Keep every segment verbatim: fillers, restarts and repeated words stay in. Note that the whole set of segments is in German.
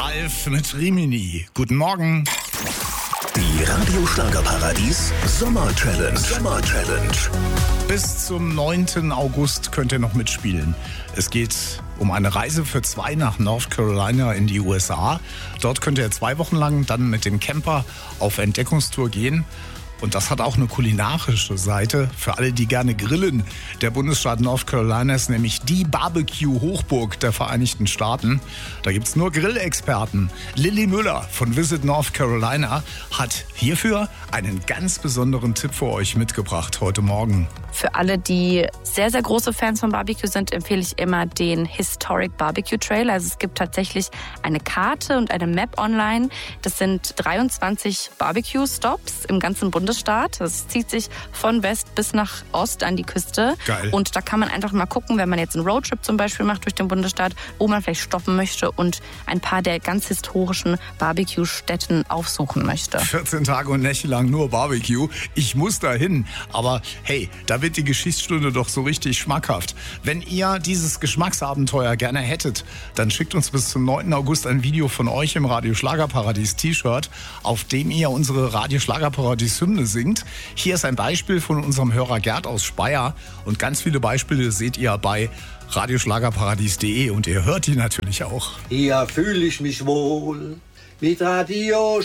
Ralf mit Rimini. Guten Morgen. Die Radio Schlagerparadies Sommer Challenge. Sommer Challenge. Bis zum neunten August könnt ihr noch mitspielen. Es geht um eine Reise für zwei nach North Carolina in die U S A. Dort könnt ihr zwei Wochen lang dann mit dem Camper auf Entdeckungstour gehen. Und das hat auch eine kulinarische Seite für alle, die gerne grillen. Der Bundesstaat North Carolina ist nämlich die Barbecue-Hochburg der Vereinigten Staaten. Da gibt's nur Grillexperten. Lilly Müller von Visit North Carolina hat hierfür einen ganz besonderen Tipp für euch mitgebracht heute Morgen. Für alle, die sehr, sehr große Fans von Barbecue sind, empfehle ich immer den Historic Barbecue Trail. Also es gibt tatsächlich eine Karte und eine Map online. Das sind dreiundzwanzig Barbecue-Stops im ganzen Bundesstaat. Das zieht sich von West bis nach Ost an die Küste. Geil. Und da kann man einfach mal gucken, wenn man jetzt einen Roadtrip zum Beispiel macht durch den Bundesstaat, wo man vielleicht stoppen möchte und ein paar der ganz historischen Barbecue-Stätten aufsuchen möchte. vierzehn Tage und Nächte lang nur Barbecue. Ich muss da hin. Aber hey, da wird die Geschichtsstunde doch so richtig schmackhaft. Wenn ihr dieses Geschmacksabenteuer gerne hättet, dann schickt uns bis zum neunten August ein Video von euch im Radio Schlagerparadies T-Shirt, auf dem ihr unsere Radio Schlagerparadies Hymne singt. Hier ist ein Beispiel von unserem Hörer Gerd aus Speyer. Und ganz viele Beispiele seht ihr bei radioschlagerparadies punkt de und ihr hört die natürlich auch. Hier fühle ich mich wohl mit Radio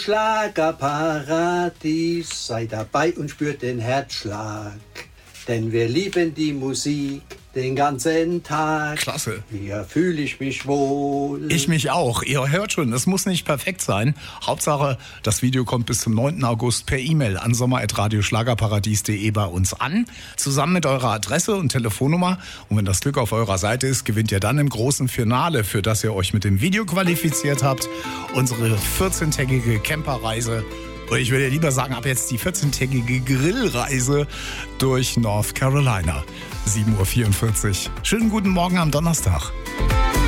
Schlagerparadies. Sei dabei und spürt den Herzschlag, denn wir lieben die Musik den ganzen Tag. Klasse. Hier fühle ich mich wohl. Ich mich auch. Ihr hört schon, es muss nicht perfekt sein. Hauptsache, das Video kommt bis zum neunten August per E-Mail an sommer at radioschlagerparadies punkt de bei uns an. Zusammen mit eurer Adresse und Telefonnummer. Und wenn das Glück auf eurer Seite ist, gewinnt ihr dann im großen Finale, für das ihr euch mit dem Video qualifiziert habt, unsere vierzehntägige Camperreise. Oder ich würde lieber sagen, ab jetzt die vierzehntägige Grillreise durch North Carolina. sieben Uhr vierundvierzig. Schönen guten Morgen am Donnerstag.